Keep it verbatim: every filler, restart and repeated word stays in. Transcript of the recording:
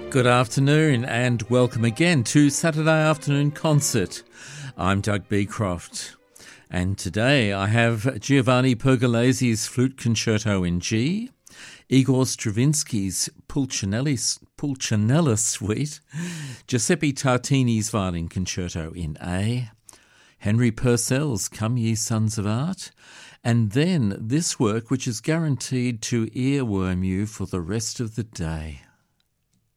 Good afternoon and welcome again to Saturday Afternoon Concert. I'm Doug Beecroft, and today I have Giovanni Pergolesi's Flute Concerto in G, Igor Stravinsky's Pulcinella, Pulcinella Suite, Giuseppe Tartini's Violin Concerto in A, Henry Purcell's Come Ye Sons of Art, and then this work which is guaranteed to earworm you for the rest of the day.